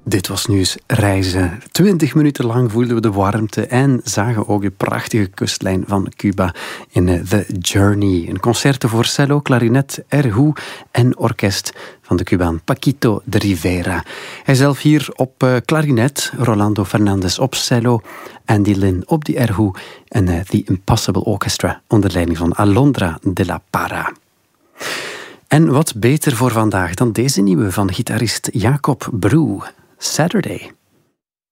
Dit was nu eens reizen. 20 minuten lang voelden we de warmte en zagen ook de prachtige kustlijn van Cuba in The Journey. Een concerto voor cello, klarinet, erhu en orkest van de Cubaan Paquito de Rivera. Hij zelf hier op klarinet, Rolando Fernandez op cello, Andy Lynn op de erhu en The Impossible Orchestra onder leiding van Alondra de la Parra. En wat beter voor vandaag dan deze nieuwe van gitarist Jacob Broe, Saturday.